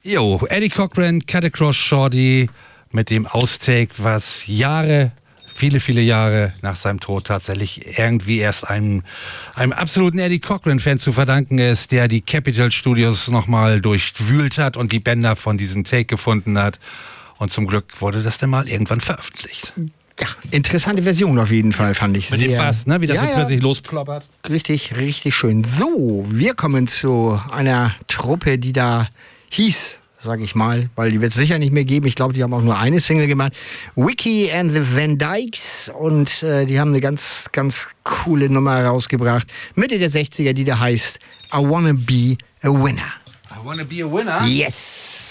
Jo, Eddie Cochran, Cut Across Shorty mit dem Outtake, was viele Jahre nach seinem Tod tatsächlich irgendwie erst einem absoluten Eddie Cochran-Fan zu verdanken ist, der die Capitol Studios nochmal durchwühlt hat und die Bänder von diesem Take gefunden hat. Und zum Glück wurde das dann mal irgendwann veröffentlicht. Ja, interessante Version auf jeden Fall, fand ich. Mit dem Bass, ne? Wie das so plötzlich losploppert. Richtig, richtig schön. So, wir kommen zu einer Truppe, die da hieß, sag ich mal, weil die wird es sicher nicht mehr geben. Ich glaube, die haben auch nur eine Single gemacht. Wiki and the Van Dykes. Und die haben eine ganz, ganz coole Nummer rausgebracht. Mitte der 60er, die da heißt I Wanna Be a Winner. I Wanna Be a Winner? Yes.